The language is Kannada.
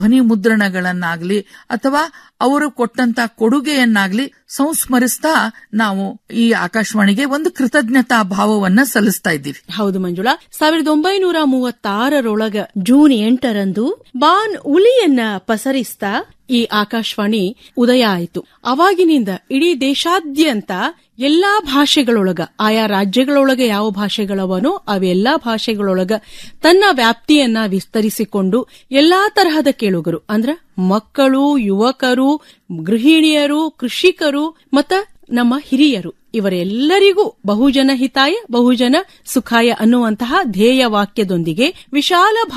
ಧ್ವನಿ ಮುದ್ರಣಗಳನ್ನಾಗ್ಲಿ ಅಥವಾ ಅವರು ಕೊಟ್ಟಂತ ಕೊಡುಗೆಯನ್ನಾಗ್ಲಿ ಸಂಸ್ಮರಿಸ್ತಾ ನಾವು ಈ ಆಕಾಶವಾಣಿಗೆ ಒಂದು ಕೃತಜ್ಞತಾ ಭಾವವನ್ನ ಸಲ್ಲಿಸ್ತಾ ಇದ್ದೀವಿ. ಹೌದು ಮಂಜುಳಾ, 1936 ಜೂನ್ 8 ಬಾನ್ ಉಲಿಯನ್ನ ಪಸರಿಸ್ತಾ ಈ ಆಕಾಶವಾಣಿ ಉದಯ ಆಯಿತು. ಅವಾಗಿನಿಂದ ಇಡೀ ದೇಶಾದ್ಯಂತ ಎಲ್ಲಾ ಭಾಷೆಗಳೊಳಗ, ಆಯಾ ರಾಜ್ಯಗಳೊಳಗೆ ಯಾವ ಭಾಷೆಗಳವನೋ ಅವೆಲ್ಲಾ ಭಾಷೆಗಳೊಳಗ ತನ್ನ ವ್ಯಾಪ್ತಿಯನ್ನ ವಿಸ್ತರಿಸಿಕೊಂಡು ಎಲ್ಲಾ ತರಹದ ಕೇಳುಗರು ಅಂದ್ರ ಮಕ್ಕಳು, ಯುವಕರು, ಗೃಹಿಣಿಯರು, ಕೃಷಿಕರು ಮತ್ತ ನಮ್ಮ ಹಿರಿಯರು ಇವರೆಲ್ಲರಿಗೂ ಬಹುಜನ ಹಿತಾಯ ಬಹುಜನ ಸುಖಾಯ ಅನ್ನುವಂತಹ ಧ್ಯೇಯ ವಾಕ್ಯದೊಂದಿಗೆ ವಿಶಾಲ